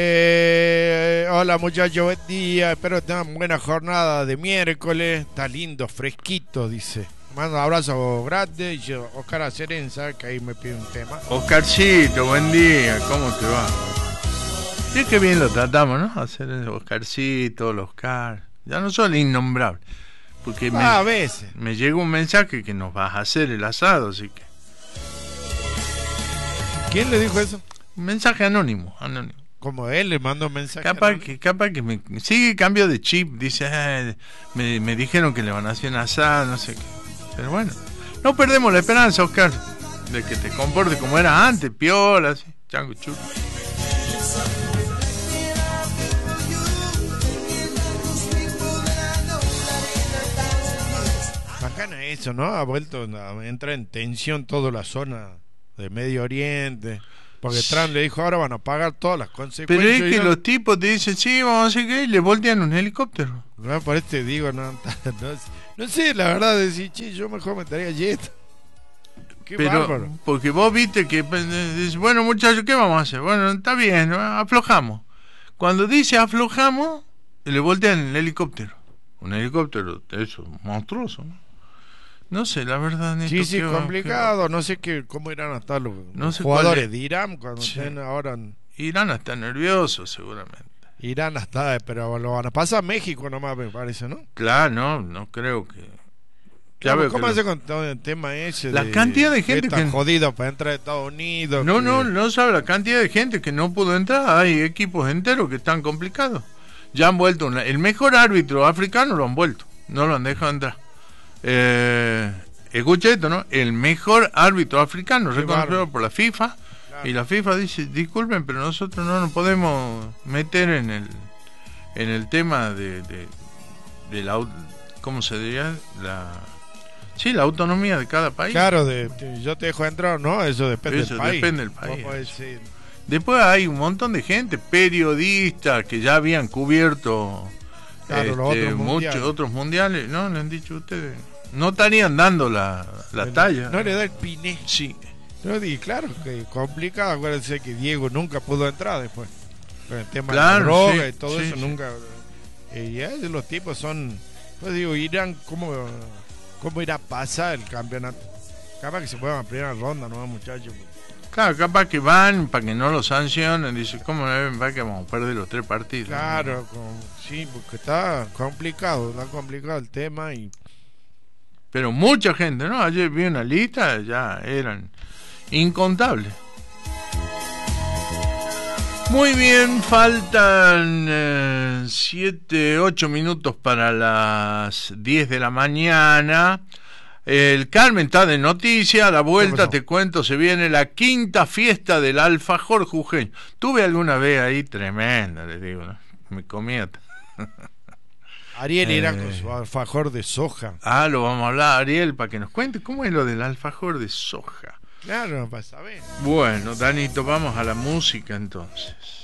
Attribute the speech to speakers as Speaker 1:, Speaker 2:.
Speaker 1: Hola muchachos, buen día. Espero que tengan buena jornada de miércoles. Está lindo, fresquito, dice. Mando un abrazo grande. Y yo, Oscar Acerenza, que ahí me pide un tema.
Speaker 2: Oscarcito, buen día. ¿Cómo te va? Sí, qué bien lo tratamos, ¿no? Hacer el Oscarcito, el Oscar. Ya no soy el innombrable. Porque
Speaker 1: A veces.
Speaker 2: me llegó un mensaje que nos vas a hacer el asado, así que...
Speaker 1: ¿Quién le dijo eso?
Speaker 2: Un mensaje anónimo.
Speaker 1: Como él le mandó un mensaje.
Speaker 2: Capaz que me sigue cambio de chip, dice, me dijeron que le van a hacer un asado, no sé qué. Pero bueno, no perdemos la esperanza, Oscar, de que te comportes como era antes, piola, así, chango chulo.
Speaker 1: Bacana eso, ¿no? Ha vuelto a entrar en tensión toda la zona de Medio Oriente. Porque Trump le dijo, ahora van a pagar todas las consecuencias.
Speaker 2: Pero es que los tipos te dicen, sí, vamos a hacer que y le voltean un helicóptero.
Speaker 1: No, por eso te digo, no sé, la verdad, decir, che, yo mejor me estaría jet. Qué
Speaker 2: pero,
Speaker 1: bárbaro.
Speaker 2: porque vos viste que, bueno, muchachos, ¿qué vamos a hacer? Bueno, está bien, ¿no? Aflojamos. Cuando dice aflojamos, le voltean el helicóptero. Un helicóptero, eso, monstruoso, ¿no? No sé, la verdad, Néstor,
Speaker 1: Sí, complicado. No sé cómo irán a estar los jugadores de Irán cuando estén ahora.
Speaker 2: Irán está nervioso, seguramente.
Speaker 1: Irán está, pero lo van a pasar a México nomás, me parece, ¿no?
Speaker 2: Claro, no creo que...
Speaker 1: ¿Cómo hace con todo el tema ese?
Speaker 2: La cantidad de gente
Speaker 1: que está jodido para entrar a Estados Unidos.
Speaker 2: No sabe la cantidad de gente que no pudo entrar. Hay equipos enteros que están complicados. Ya han vuelto, el mejor árbitro africano lo han vuelto, no lo han dejado entrar. Escucha esto, ¿no? El mejor árbitro africano reconocido por la FIFA, claro. Y la FIFA dice, disculpen, pero nosotros no nos podemos meter en el tema de la, ¿cómo se diría? La autonomía de cada país.
Speaker 1: Claro, yo te dejo entrar, ¿no? Eso depende del país.
Speaker 2: Después hay un montón de gente, periodistas que ya habían cubierto,
Speaker 1: claro,
Speaker 2: otros mundiales, ¿no? Le han dicho ustedes, no estarían dando la talla.
Speaker 1: No le da el piné.
Speaker 2: Sí.
Speaker 1: No, y claro, que complicado. Acuérdense que Diego nunca pudo entrar después. Con el tema
Speaker 2: claro,
Speaker 1: de la droga y todo eso, nunca. Y los tipos son. Pues digo, irán, ¿cómo irá a pasar el campeonato? Capaz que se puedan a primera ronda, ¿no, muchachos?
Speaker 2: Claro, capaz que van para que no lo sancionen. Dice, ¿cómo va que vamos a perder los 3 partidos?
Speaker 1: Claro, sí, porque está complicado el tema.
Speaker 2: Pero mucha gente, ¿no? Ayer vi una lista, ya eran incontables. Muy bien, faltan 8 minutos para las 10 de la mañana. El Carmen está de noticia, a la vuelta te cuento, se viene la 5ª fiesta del alfajor jujeño. Tuve alguna vez ahí tremenda, les digo, ¿no? Me comía.
Speaker 1: Ariel irá con su alfajor de soja.
Speaker 2: Lo vamos a hablar, Ariel, para que nos cuente cómo es lo del alfajor de soja.
Speaker 1: Claro, para saber.
Speaker 2: Bueno, Danito, vamos a la música entonces.